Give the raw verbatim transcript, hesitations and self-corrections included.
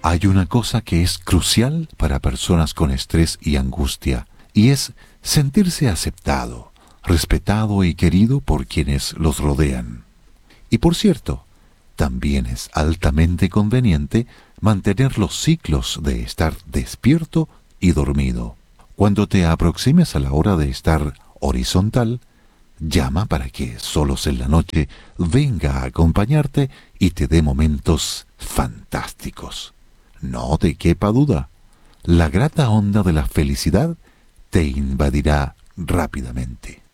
Hay una cosa que es crucial para personas con estrés y angustia, y es sentirse aceptado, respetado y querido por quienes los rodean. Y por cierto, también es altamente conveniente mantener los ciclos de estar despierto y dormido. Cuando te aproximes a la hora de estar horizontal, llama para que solos en la noche venga a acompañarte y te dé momentos fantásticos. No te quepa duda, la grata onda de la felicidad te invadirá rápidamente.